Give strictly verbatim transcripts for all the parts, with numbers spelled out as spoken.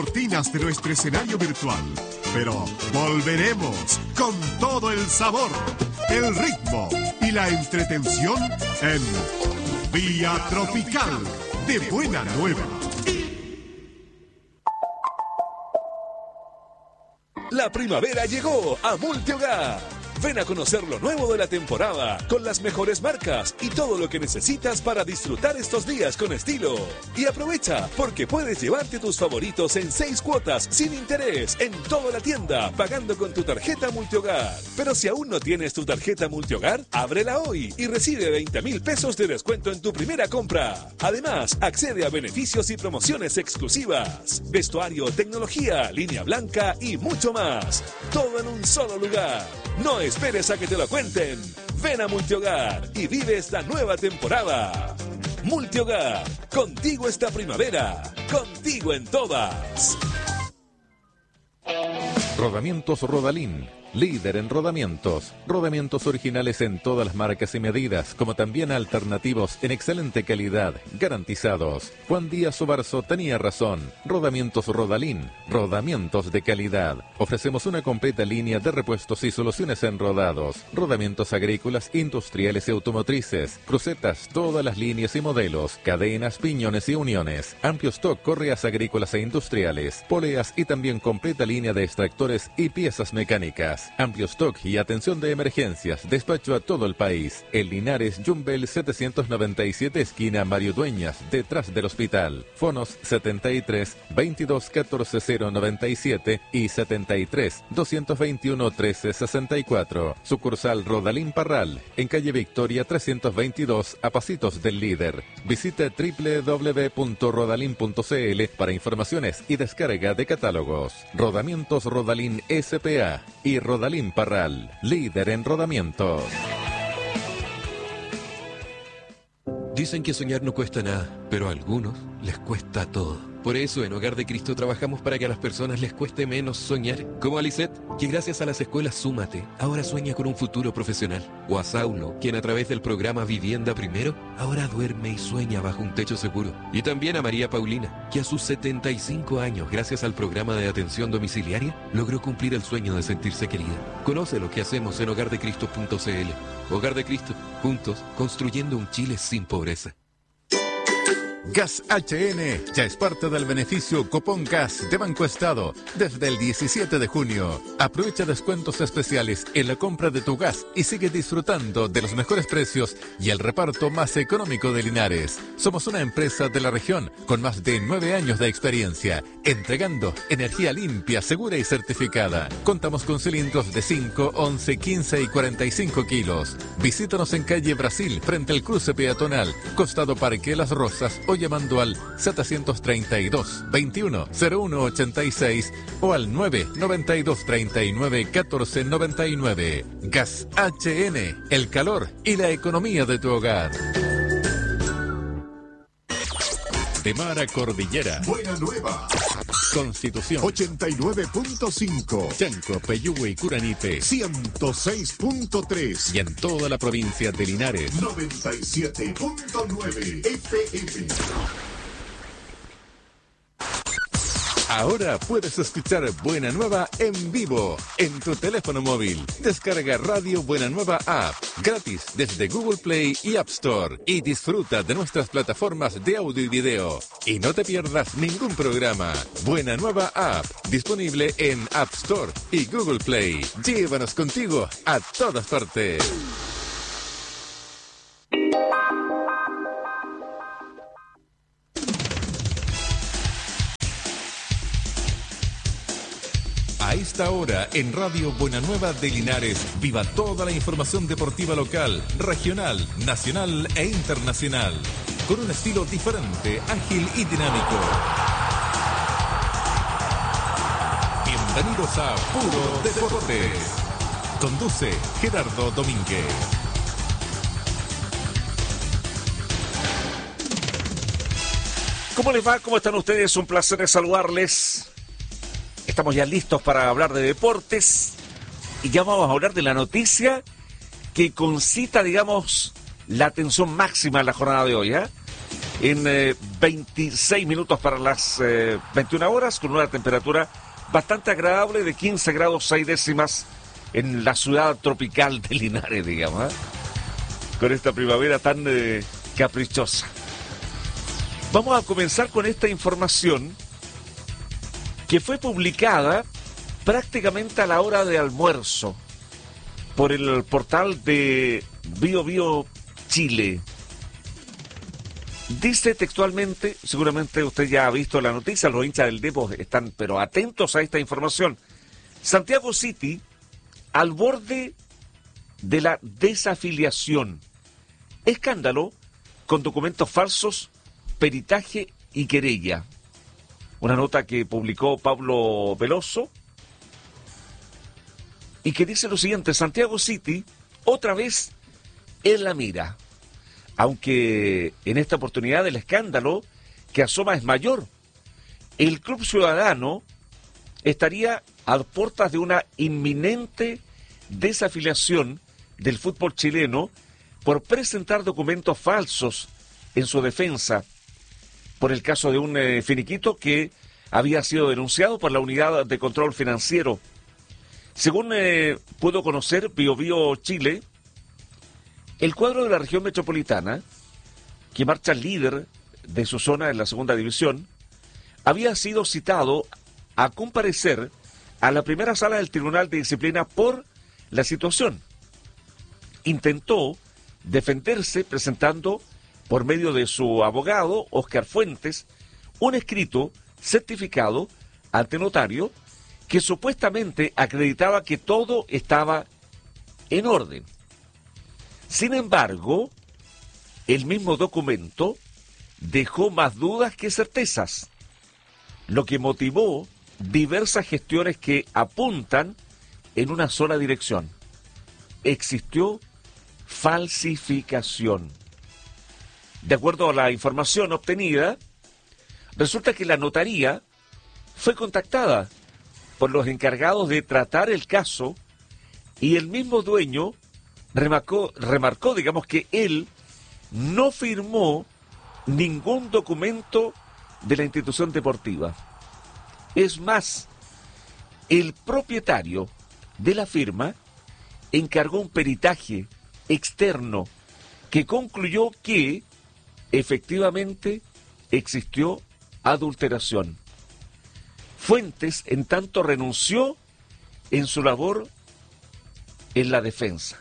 cortinas de nuestro escenario virtual, pero volveremos con todo el sabor, el ritmo y la entretención en Vía Tropical de Buena Nueva. La primavera llegó a Multihogar. Ven a conocer lo nuevo de la temporada, con las mejores marcas y todo lo que necesitas para disfrutar estos días con estilo. Y aprovecha, porque puedes llevarte tus favoritos en seis cuotas sin interés en toda la tienda, pagando con tu tarjeta Multihogar. Pero si aún no tienes tu tarjeta Multihogar, ábrela hoy y recibe veinte mil pesos de descuento en tu primera compra. Además, accede a beneficios y promociones exclusivas, vestuario, tecnología, línea blanca y mucho más. Todo en un solo lugar. No esperes a que te lo cuenten. Ven a Multihogar y vive esta nueva temporada. Multihogar, contigo esta primavera, contigo en todas. Rodamientos Rodalín, líder en rodamientos. Rodamientos originales en todas las marcas y medidas, como también alternativos en excelente calidad, garantizados. Juan Díaz Obarzo tenía razón. Rodamientos Rodalín, rodamientos de calidad. Ofrecemos una completa línea de repuestos y soluciones en rodados, rodamientos agrícolas, industriales y automotrices, crucetas, todas las líneas y modelos, cadenas, piñones y uniones, amplio stock, correas agrícolas e industriales, poleas y también completa línea de extractores y piezas mecánicas. Amplio stock y atención de emergencias. Despacho a todo el país. En Linares, Jumbel setecientos noventa y siete, esquina Mario Dueñas, detrás del hospital. Fonos setenta y tres, veintidós, catorce, cero noventa y siete y setenta y tres, doscientos veintiuno, trece, sesenta y cuatro. Sucursal Rodalín Parral, en calle Victoria trescientos veintidós, a pasitos del líder. Visite doble u doble u doble u punto rodalin punto c l para informaciones y descarga de catálogos. Rodamientos Rodalín S P A y Rodalín Parral, líder en rodamientos. Dicen que soñar no cuesta nada, pero a algunos les cuesta todo. Por eso en Hogar de Cristo trabajamos para que a las personas les cueste menos soñar. Como a Lisette, que gracias a las escuelas Súmate, ahora sueña con un futuro profesional. O a Saulo, quien a través del programa Vivienda Primero, ahora duerme y sueña bajo un techo seguro. Y también a María Paulina, que a sus setenta y cinco años, gracias al programa de atención domiciliaria, logró cumplir el sueño de sentirse querida. Conoce lo que hacemos en hogar de cristo punto c l. Hogar de Cristo, juntos, construyendo un Chile sin pobreza. Gas H N ya es parte del beneficio Copón Gas de Banco Estado desde el diecisiete de junio. Aprovecha descuentos especiales en la compra de tu gas y sigue disfrutando de los mejores precios y el reparto más económico de Linares. Somos una empresa de la región con más de nueve años de experiencia, entregando energía limpia, segura y certificada. Contamos con cilindros de cinco, once, quince y cuarenta y cinco kilos. Visítanos en calle Brasil, frente al cruce peatonal, costado Parque Las Rosas, o llamando al setecientos treinta y dos, veintiuno, cero uno ochenta y seis o al nueve noventa y dos, treinta y nueve, catorce noventa y nueve. Gas H N, el calor y la economía de tu hogar. De mar a cordillera. Buena Nueva. Constitución. ochenta y nueve punto cinco. Chanco, Peyúgue y Curanipe. ciento seis punto tres. Y en toda la provincia de Linares. noventa y siete punto nueve F M. Ahora puedes escuchar Buena Nueva en vivo en tu teléfono móvil. Descarga Radio Buena Nueva App gratis desde Google Play y App Store y disfruta de nuestras plataformas de audio y video. Y no te pierdas ningún programa. Buena Nueva App, disponible en App Store y Google Play. Llévanos contigo a todas partes. A esta hora, en Radio Buena Nueva de Linares, viva toda la información deportiva local, regional, nacional e internacional, con un estilo diferente, ágil y dinámico. Bienvenidos a Puro Deportes. Conduce Gerardo Domínguez. ¿Cómo les va? ¿Cómo están ustedes? Un placer saludarles. Estamos ya listos para hablar de deportes y ya vamos a hablar de la noticia que concita, digamos, la atención máxima en la jornada de hoy, ¿eh? en eh, veintiséis minutos para las eh, veintiuna horas, con una temperatura bastante agradable de quince grados seis décimas en la ciudad tropical de Linares, digamos, ¿eh? Con esta primavera tan eh, caprichosa. Vamos a comenzar con esta información que fue publicada prácticamente a la hora de almuerzo por el portal de Bio Bio Chile. Dice textualmente, seguramente usted ya ha visto la noticia, los hinchas del Depor están pero atentos a esta información. Santiago City al borde de la desafiliación. Escándalo con documentos falsos, peritaje y querella. Una nota que publicó Pablo Veloso y que dice lo siguiente: Santiago City otra vez en la mira, aunque en esta oportunidad el escándalo que asoma es mayor. El Club Ciudadano estaría a puertas de una inminente desafiliación del fútbol chileno por presentar documentos falsos en su defensa, por el caso de un eh, finiquito que había sido denunciado por la Unidad de Control Financiero. Según eh, pudo conocer Bio Bio Chile, el cuadro de la región metropolitana, que marcha líder de su zona en la segunda división, había sido citado a comparecer a la primera sala del Tribunal de Disciplina por la situación. Intentó defenderse presentando, por medio de su abogado, Óscar Fuentes, un escrito certificado ante notario que supuestamente acreditaba que todo estaba en orden. Sin embargo, el mismo documento dejó más dudas que certezas, lo que motivó diversas gestiones que apuntan en una sola dirección. Existió falsificación. De acuerdo a la información obtenida, resulta que la notaría fue contactada por los encargados de tratar el caso y el mismo dueño remarcó, remarcó, digamos, que él no firmó ningún documento de la institución deportiva. Es más, el propietario de la firma encargó un peritaje externo que concluyó que efectivamente existió adulteración. Fuentes, en tanto, renunció en su labor en la defensa.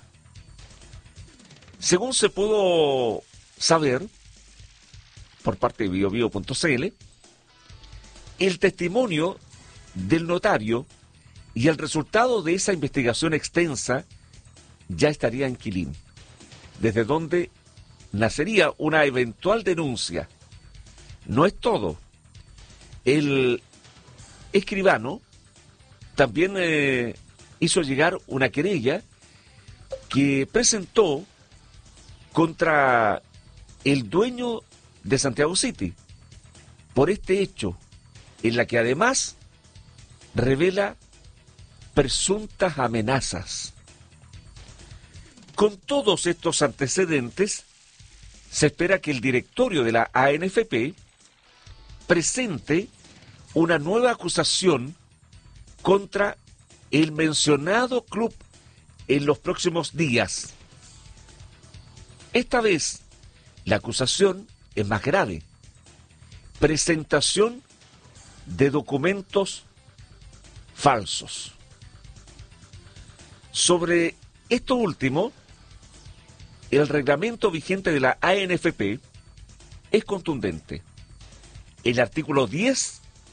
Según se pudo saber por parte de bio bio punto c l, el testimonio del notario y el resultado de esa investigación extensa ya estaría en Quilín, desde donde nacería una eventual denuncia. No es todo. El escribano también eh, hizo llegar una querella que presentó contra el dueño de Santiago City por este hecho, en la que además revela presuntas amenazas. Con todos estos antecedentes, se espera que el directorio de la A N F P presente una nueva acusación contra el mencionado club en los próximos días. Esta vez, la acusación es más grave: presentación de documentos falsos. Sobre esto último, el reglamento vigente de la A N F P es contundente. El artículo diez